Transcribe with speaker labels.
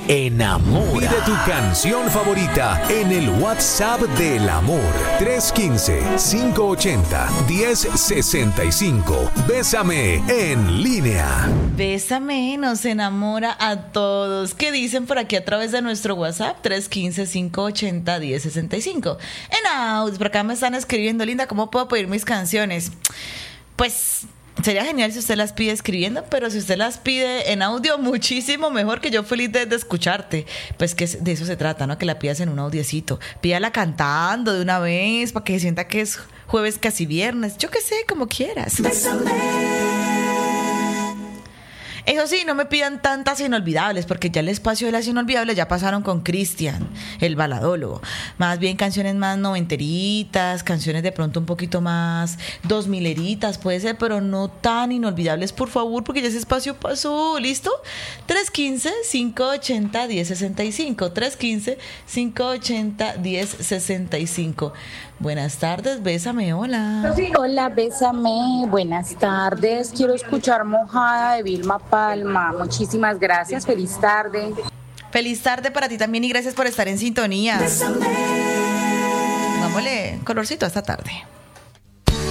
Speaker 1: enamora. Pide tu canción favorita en el WhatsApp del amor. 315-580-1065. Bésame en línea.
Speaker 2: Bésame nos enamora a todos. ¿Qué dicen por aquí a través de nuestro WhatsApp? 315-580-1065. En audio, por acá me están escribiendo, Linda, ¿cómo puedo pedir mis canciones? Pues sería genial si usted las pide escribiendo, pero si usted las pide en audio, muchísimo mejor, que yo feliz de escucharte. Pues que de eso se trata, ¿no? Que la pidas en un audiecito. Pídala cantando de una vez para que se sienta que es jueves casi viernes. Yo qué sé, como quieras. Eso sí, no me pidan tantas inolvidables, porque ya el espacio de las inolvidables ya pasaron con Cristian, el baladólogo. Más bien canciones más noventeritas, canciones de pronto un poquito más 2000eritas, puede ser, pero no tan inolvidables, por favor, porque ya ese espacio pasó. ¿Listo? 315-580-1065. 315-580-1065. Buenas tardes, Bésame, hola.
Speaker 3: Hola, Bésame, buenas tardes. Quiero escuchar Mojada de Vilma Palma. Muchísimas gracias, feliz tarde.
Speaker 2: Feliz tarde para ti también y gracias por estar en sintonía. Vámonos colorcito esta tarde.